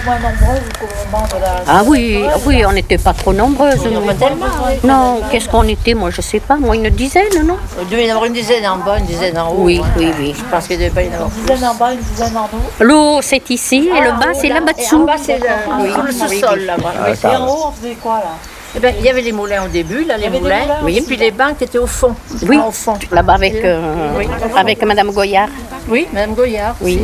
moins nombreuses qu'au moment de la... Ah oui, oui, on n'était pas trop nombreuses. Nous. Pas tellement, oui. Non, qu'est-ce qu'on était? Moi, je sais pas. Moi, une dizaine, non? Il devait y en avoir une dizaine en bas, une dizaine en haut. Oui, oui, oui. Je pense qu'il devait pas y en avoir. Une dizaine en bas, une dizaine en haut. L'eau, c'est ici, et le bas, c'est là-bas Et en dessous. bas, c'est le sous-sol, là-bas. Oui. Et en haut, on faisait quoi, là? Eh ben, il y avait les moulins au début, là, les avait des moulins. moulins Oui, aussi, puis les banques étaient au fond. Oui, Au fond. là-bas avec, Oui. avec Madame Goyard. Oui, Madame Goyard. Oui.